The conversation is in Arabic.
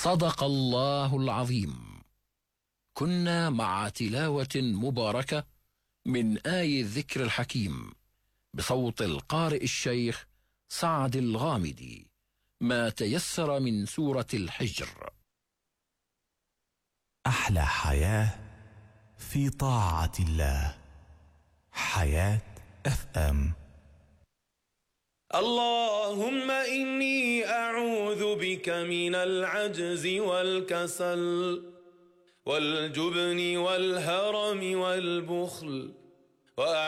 صدق الله العظيم. كنا مع تلاوة مباركة من آي الذكر الحكيم بصوت القارئ الشيخ سعد الغامدي، ما تيسر من سورة الحجر. أحلى حياة في طاعة الله. حياة FM. اللهم إني أعوذ بك من العجز والكسل والجبن والهرم والبخل